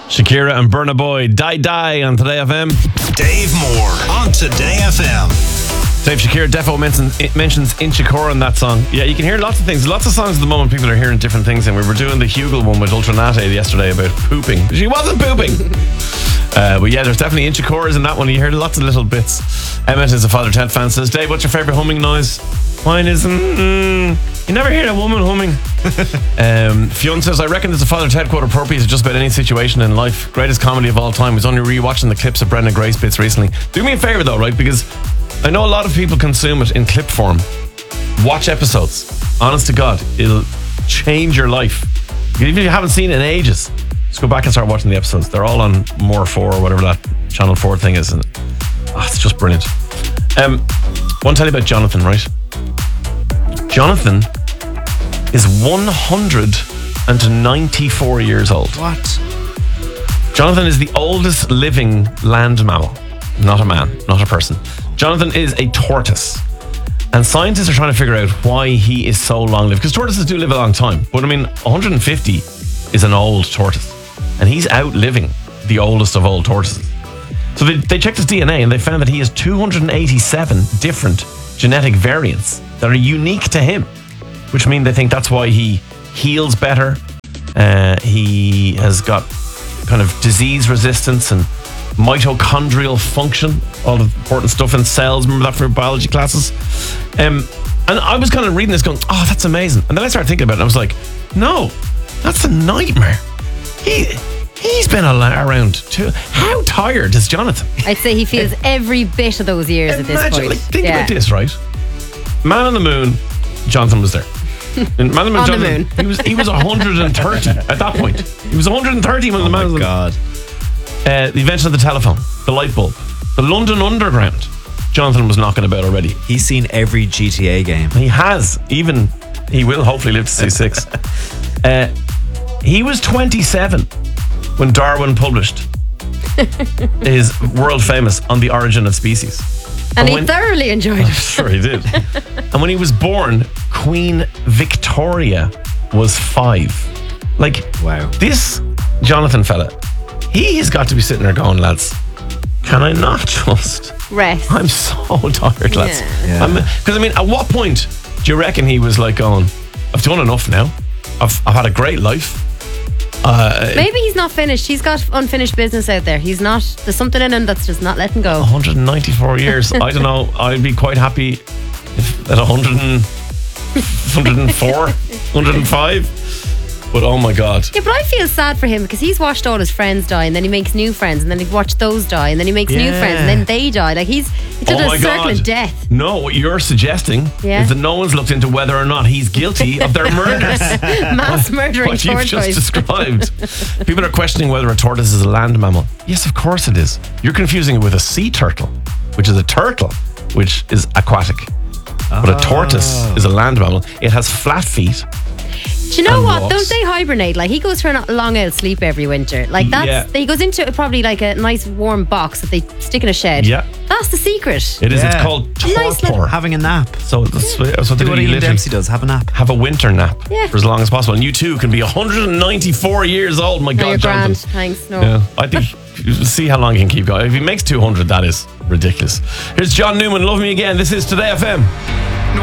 Shakira and Burna Boy, Die Die on Today FM. Dave Moore on Today FM. Dave, Shakira defo mentions Inchikora in that song. Yeah, you can hear lots of things. Lots of songs at the moment, people are hearing different things. And we were doing the Hugel one with Ultranate yesterday about pooping. She wasn't pooping. But yeah, there's definitely Inchikoras in that one. You heard lots of little bits. Emmett is a Father Ted fan, says, Dave, what's your favourite humming noise? Mine is, you never hear a woman humming. Fionn says, I reckon there's a Father Ted quote appropriate to just about any situation in life. Greatest comedy of all time. I was only rewatching the clips of Brendan Grace bits recently. Do me a favour though, right? Because I know a lot of people consume it in clip form. Watch episodes. Honest to God, it'll change your life. Even if you haven't seen it in ages, just go back and start watching the episodes. They're all on More 4 or whatever that Channel 4 thing is. And it's just brilliant. I want to tell you about Jonathan, right? Jonathan is 194 years old. What? Jonathan is the oldest living land mammal. Not a man, not a person. Jonathan is a tortoise. And scientists are trying to figure out why he is so long-lived. Because tortoises do live a long time. But I mean, 150 is an old tortoise. And he's outliving the oldest of old tortoises. So they checked his DNA and they found that he has 287 different genetic variants that are unique to him. Which mean they think that's why he heals better. He has got kind of disease resistance and mitochondrial function, all the important stuff in cells. Remember that from your biology classes? And I was kind of reading this going, oh, that's amazing. And then I started thinking about it and I was like, no, that's a nightmare. He's been around too. How tired is Jonathan? I'd say he feels every bit of those years at this point. Like, think about this, right? Man on the Moon, Jonathan was there. Man on the Moon, On the Jonathan, moon. He was 130 at that point. He was 130 when the man was on the God. the invention of the telephone, the light bulb, the London Underground. Jonathan was knocking about already. He's seen every GTA game. He has. Even he will hopefully live to see 6. He was 27 when Darwin published his world famous On the Origin of Species. And he thoroughly enjoyed I'm it. sure he did. And when he was born, Queen Victoria was 5. Like, Wow. this Jonathan fella, he has got to be sitting there going, lads, can I not just Rest. I'm so tired, lads. Yeah. Because I mean, at what point do you reckon he was like going, I've done enough now. I've had a great life. Maybe he's not finished. He's got unfinished business out there. He's not. There's something in him that's just not letting go. 194 years. I don't know. I'd be quite happy if at 104, 105. But oh my God. Yeah, but I feel sad for him because he's watched all his friends die and then he makes new friends and then he's watched those die and then he makes new friends and then they die. Like he's done a circle of death. No, what you're suggesting is that no one's looked into whether or not he's guilty of their murders. Mass murdering What you've just tortoise. described. People are questioning whether a tortoise is a land mammal. Yes, of course it is. You're confusing it with a sea turtle, which is a turtle, which is aquatic. But a tortoise is a land mammal. It has flat feet. Do you know and what? walks. Don't they hibernate? Like he goes for a long out sleep every winter. Like that's he goes into probably like a nice warm box that they stick in a shed. Yeah. That's the secret. It is. Yeah. It's called Nice little- torpor. Having a nap. So they Do what do Ian literally Dempsey does. Have a nap. have a winter nap Yeah. for as long as possible. And you too can be 194 years old. My No, God, you're Jonathan. grand. Thanks. No. Yeah, I think see how long he can keep going. If he makes 200, that is ridiculous. Here's John Newman. Love Me Again. This is Today FM.